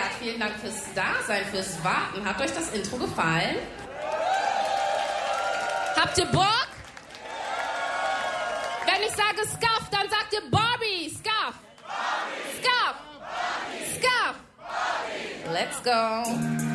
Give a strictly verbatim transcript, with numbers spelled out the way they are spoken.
Ja, vielen Dank fürs Dasein, fürs Warten. Hat euch das Intro gefallen? Habt ihr Bock? Wenn ich sage Scuff, dann sagt ihr Barbie. Scuff. Barbie. Scuff. Barbie. Scuff. Barbie. Let's go.